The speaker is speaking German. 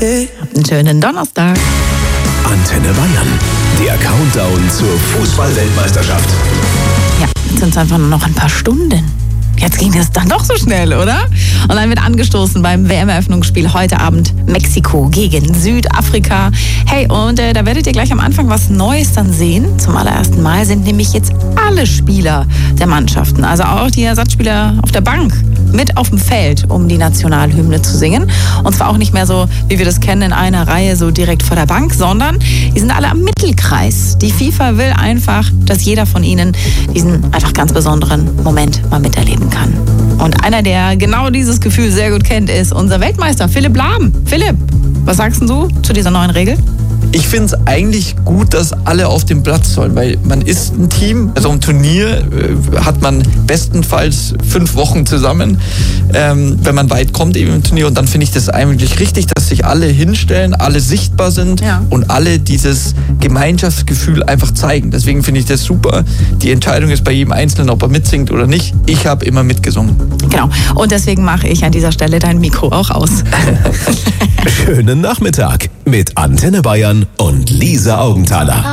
Einen schönen Donnerstag. Antenne Bayern, der Countdown zur Fußball-Weltmeisterschaft. Ja, jetzt sind es einfach nur noch ein paar Stunden. Jetzt ging es dann doch so schnell, oder? Und dann wird angestoßen beim WM-Eröffnungsspiel heute Abend Mexiko gegen Südafrika. Hey, und da werdet ihr gleich am Anfang was Neues dann sehen. Zum allerersten Mal sind nämlich jetzt alle Spieler der Mannschaften, also auch die Ersatzspieler auf der Bank, mit auf dem Feld, um die Nationalhymne zu singen. Und zwar auch nicht mehr so, wie wir das kennen, in einer Reihe so direkt vor der Bank, sondern die sind alle am Mittelkreis. Die FIFA will einfach, dass jeder von ihnen diesen einfach ganz besonderen Moment mal miterleben kann. Und einer, der genau dieses Gefühl sehr gut kennt, ist unser Weltmeister Philipp Lahm. Philipp, was sagst du zu dieser neuen Regel? Ich finde es eigentlich gut, dass alle auf dem Platz sollen, weil man ist ein Team. Also im Turnier hat man bestenfalls 5 Wochen zusammen, wenn man weit kommt eben im Turnier. Und dann finde ich das eigentlich richtig, dass sich alle hinstellen, alle sichtbar sind und alle dieses Gemeinschaftsgefühl einfach zeigen. Deswegen finde ich das super. Die Entscheidung ist bei jedem Einzelnen, ob er mitsingt oder nicht. Ich habe immer mitgesungen. Genau. Und deswegen mache ich an dieser Stelle dein Mikro auch aus. Schönen Nachmittag mit Antenne Bayern und Lisa Augenthaler.